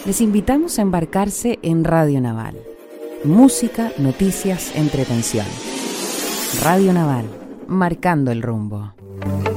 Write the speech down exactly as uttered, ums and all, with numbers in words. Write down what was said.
Les invitamos a embarcarse en Radio Naval. Música, noticias, entretención. Radio Naval, marcando el rumbo.